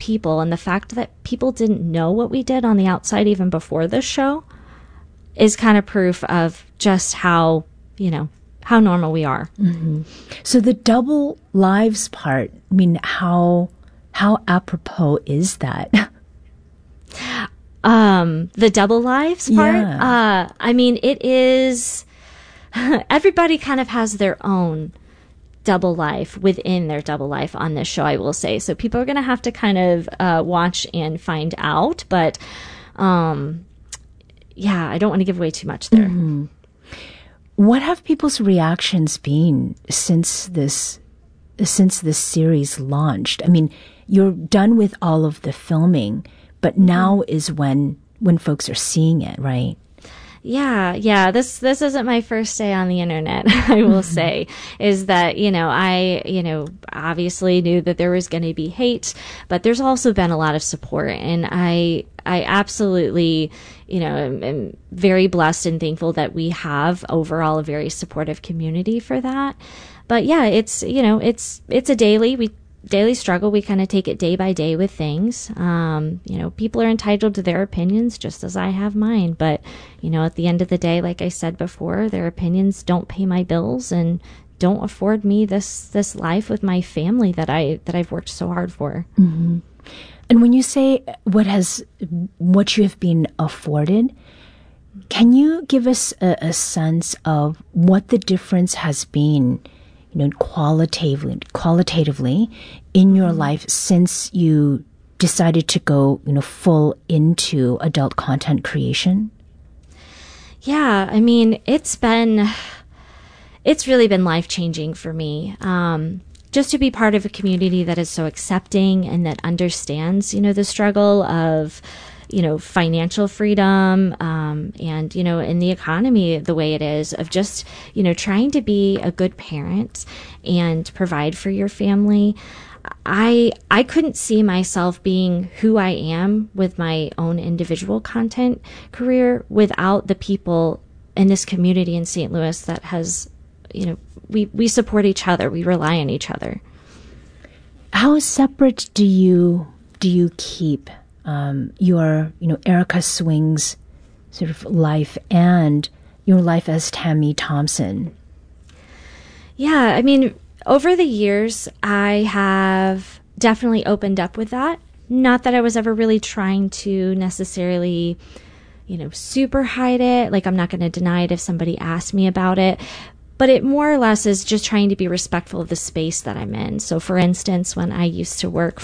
people. And the fact that people didn't know what we did on the outside even before this show is kind of proof of just how, how normal we are. Mm-hmm. So the double lives part, I mean, how apropos is that? The double lives part? Yeah. I mean, it is, everybody kind of has their own double life within their double life on this show, I will say. So people are going to have to kind of watch and find out. But, yeah, I don't want to give away too much there. Mm-hmm. What have people's reactions been since this series launched? I mean, you're done with all of the filming, but now is when folks are seeing it, right? Yeah. This isn't my first day on the internet, I will say, is that, I obviously knew that there was going to be hate, but there's also been a lot of support. And I absolutely, am very blessed and thankful that we have overall a very supportive community for that. But yeah, it's a daily struggle. We kind of take it day by day with things. People are entitled to their opinions just as I have mine. But, at the end of the day, like I said before, their opinions don't pay my bills and don't afford me this life with my family that I've worked so hard for. Mm-hmm. And when you say what you have been afforded, can you give us a sense of what the difference has been, qualitatively in your life since you decided to go, full into adult content creation? Yeah, I mean, it's really been life-changing for me. Just to be part of a community that is so accepting and that understands, the struggle of, financial freedom, and, in the economy the way it is, of just, trying to be a good parent and provide for your family. I couldn't see myself being who I am with my own individual content career without the people in this community in St. Louis that has, we support each other. We rely on each other. How separate do you keep your, Erica Swing's sort of life and your life as Tammy Thompson? Yeah, I mean, over the years, I have definitely opened up with that. Not that I was ever really trying to necessarily, super hide it. Like, I'm not going to deny it if somebody asked me about it. But it more or less is just trying to be respectful of the space that I'm in. So, for instance, when I used to work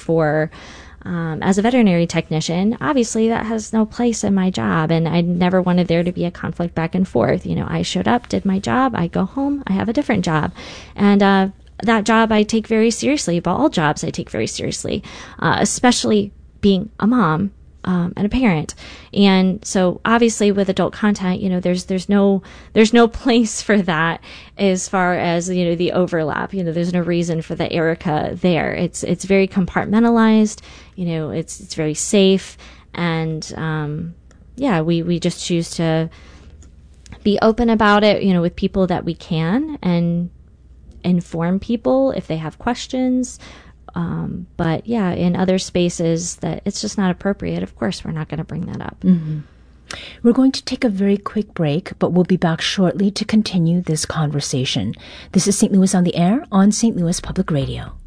as a veterinary technician, obviously that has no place in my job, and I never wanted there to be a conflict back and forth. I showed up, did my job, I go home, I have a different job. And that job I take very seriously, but all jobs I take very seriously, especially being a mom and a parent. And so obviously with adult content, there's no place for that as far as, the overlap. There's no reason for the Erica there. It's very compartmentalized, it's very safe. And, we just choose to be open about it, with people that we can, and inform people if they have questions. But yeah, in other spaces that it's just not appropriate, of course, we're not going to bring that up. Mm-hmm. We're going to take a very quick break, but we'll be back shortly to continue this conversation. This is St. Louis on the Air on St. Louis Public Radio.